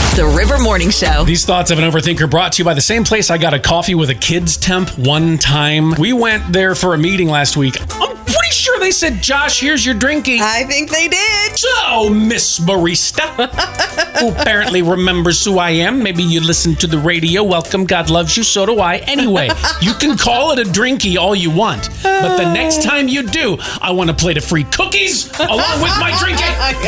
The River Morning Show. These thoughts of an overthinker brought to you by the same place I got a coffee with a kids temp one time. We went there for a meeting last week. I'm pretty sure they said, Josh, here's your drinky. I think they did. So, Miss Barista, who apparently remembers who I am. Maybe you listen to the radio. Welcome. God loves you. So do I. Anyway, you can call it a drinky all you want. But the next time you do, I want a plate of free cookies along with my drinky.